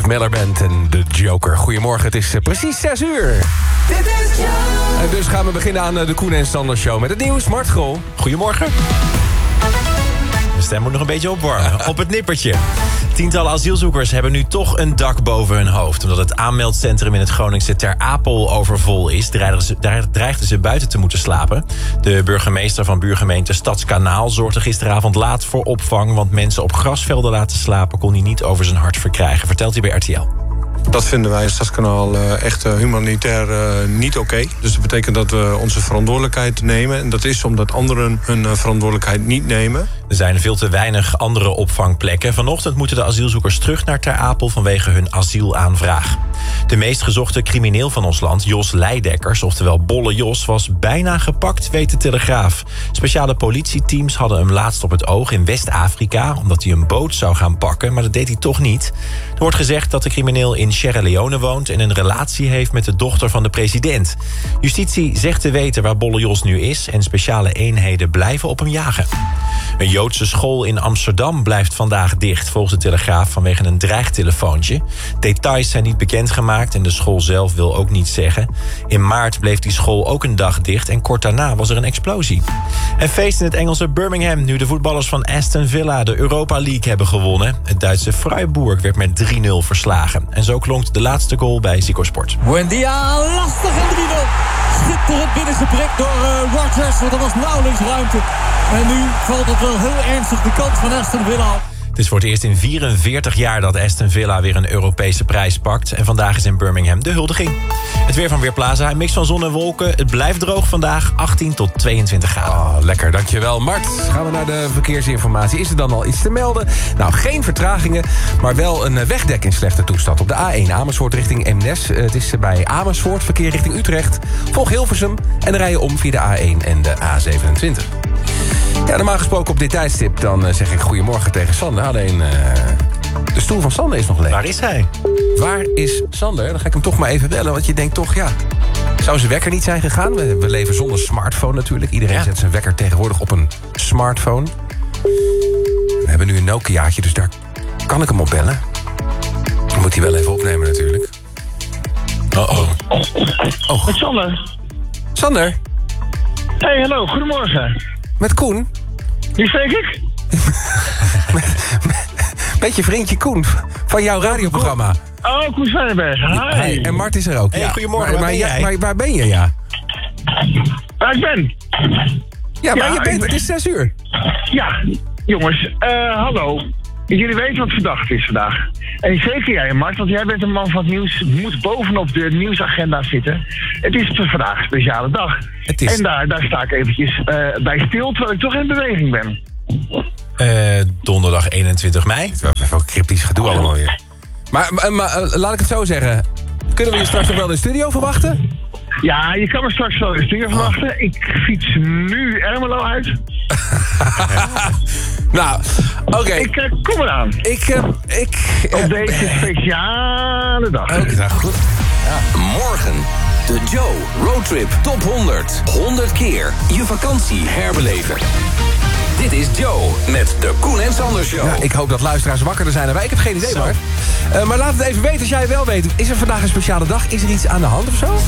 Miller Band en de Joker. Goedemorgen, het is precies 6 uur. Dit is Joe. En dus gaan we beginnen aan de Koen en Sander Show met het nieuws. Mart Grol, goedemorgen. De stem moet nog een beetje opwarmen. Op het nippertje. Tientallen asielzoekers hebben nu toch een dak boven hun hoofd. Omdat het aanmeldcentrum in het Groningse Ter Apel overvol is, dreigden ze buiten te moeten slapen. De burgemeester van buurgemeente Stadskanaal zorgde gisteravond laat voor opvang, want mensen op grasvelden laten slapen kon hij niet over zijn hart verkrijgen, vertelt hij bij RTL. Dat vinden wij in Stadskanaal echt humanitair niet oké. Dus dat betekent dat we onze verantwoordelijkheid nemen. En dat is omdat anderen hun verantwoordelijkheid niet nemen. Er zijn veel te weinig andere opvangplekken. Vanochtend moeten de asielzoekers terug naar Ter Apel vanwege hun asielaanvraag. De meest gezochte crimineel van ons land, Jos Leidekkers, oftewel Bolle Jos, was bijna gepakt, weet de Telegraaf. Speciale politieteams hadden hem laatst op het oog in West-Afrika, omdat hij een boot zou gaan pakken, maar dat deed hij toch niet. Er wordt gezegd dat de crimineel in Sierra Leone woont en een relatie heeft met de dochter van de president. Justitie zegt te weten waar Bolle Jos nu is en speciale eenheden blijven op hem jagen. Een Joodse school in Amsterdam blijft vandaag dicht, volgens de Telegraaf, vanwege een dreigtelefoontje. Details zijn niet bekendgemaakt en de school zelf wil ook niets zeggen. In maart bleef die school ook een dag dicht en kort daarna was er een explosie. En feest in het Engelse Birmingham nu de voetballers van Aston Villa de Europa League hebben gewonnen. Het Duitse Freiburg werd met 3-0 verslagen. En zo klonk de laatste goal bij Zico Sport. Buendia, lastig en 3-0. Schitterend binnengeprikt door Rodgers, want er was nauwelijks ruimte. En nu valt het wel heel ernstig de kant van Aston Villa. Het is voor het eerst in 44 jaar dat Aston Villa weer een Europese prijs pakt. En vandaag is in Birmingham de huldiging. Het weer van Weerplaza, een mix van zon en wolken. Het blijft droog vandaag, 18 tot 22 graden. Oh, lekker, dankjewel Mart. Gaan we naar de verkeersinformatie. Is er dan al iets te melden? Nou, geen vertragingen, maar wel een wegdek in slechte toestand. Op de A1 Amersfoort richting Eemnes. Het is bij Amersfoort, verkeer richting Utrecht. Volg Hilversum en dan rij je om via de A1 en de A27. Ja, normaal gesproken op dit tijdstip dan zeg ik goedemorgen tegen Sander. Alleen de stoel van Sander is nog leeg. Waar is hij? Waar is Sander? Dan ga ik hem toch maar even bellen, want je denkt toch, ja, zou zijn wekker niet zijn gegaan? We leven zonder smartphone natuurlijk. Iedereen zet zijn wekker tegenwoordig op een smartphone. We hebben nu een Nokiaatje, dus daar kan ik hem op bellen. Dan moet hij wel even opnemen natuurlijk. Oh. Met Sander. Sander? Hey, hallo, goedemorgen. Met Koen? Wie spreek ik? Met je vriendje Koen van jouw radioprogramma. Oh, Koen Swijnenberg. Hi. Hey, en Mart is er ook. Hey, ja. goedemorgen, waar ben jij? Maar waar ben je, ja? Waar ik ben? Ja, waar je bent, ik ben. het is 6 uur. Ja, jongens, hallo. Jullie weten wat verdacht is vandaag. En zeker jij, Mart, want jij bent een man van het nieuws. Moet bovenop de nieuwsagenda zitten. Het is vandaag een speciale dag. Het is... En daar sta ik eventjes bij stil, terwijl ik toch in beweging ben. Donderdag 21 mei. Even een cryptisch gedoe allemaal weer. Maar laat ik het zo zeggen. Kunnen we je straks nog wel in de studio verwachten? Ja, je kan me straks wel in de studio verwachten. Ik fiets nu Ermelo uit. Nou, oké. Ik kom eraan. Op deze speciale dag. Oké, nou goed. Morgen. De Joe Roadtrip Top 100. 100 keer je vakantie herbeleven. Dit is Joe met de Koen en Sander Show. Ja, ik hoop dat luisteraars wakkerder zijn dan wij. Ik heb geen idee, Mart. Maar laat het even weten als jij het wel weet. Is er vandaag een speciale dag? Is er iets aan de hand of zo?